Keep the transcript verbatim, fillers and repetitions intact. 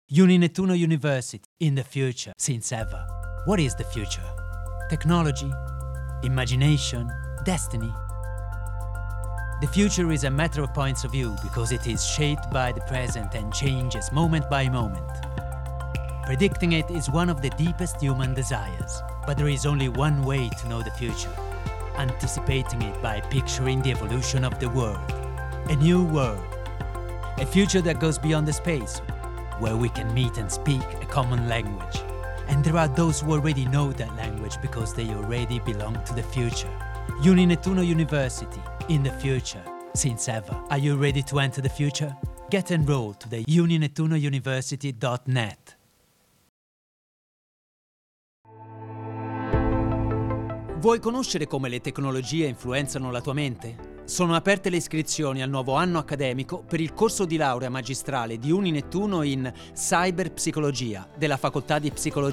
Uninettuno University, in the future, since ever. What is the future? Technology? Imagination? Destiny? The future is a matter of points of view because it is shaped by the present and changes moment by moment. Predicting it is one of the deepest human desires, but there is only one way to know the future: anticipating it by picturing the evolution of the world. A new world. A future that goes beyond the space, where we can meet and speak a common language. And there are those who already know that language because they already belong to the future. Uninettuno University, in the future, since ever. Are you ready to enter the future? Get enrolled to the uninettuno university dot net. Vuoi conoscere come le tecnologie influenzano la tua mente? Sono aperte le iscrizioni al nuovo anno accademico per il corso di laurea magistrale di Uninettuno in Cyberpsicologia della Facoltà di Psicologia